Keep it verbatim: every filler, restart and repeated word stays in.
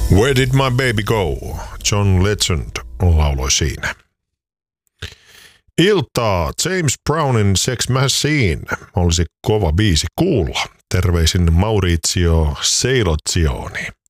Where Did My Baby Go? John Legend lauloi siinä. Iltaa James Brownin Sex Machine olisi kova biisi kuulla. Terveisin Maurizio Seilozioni.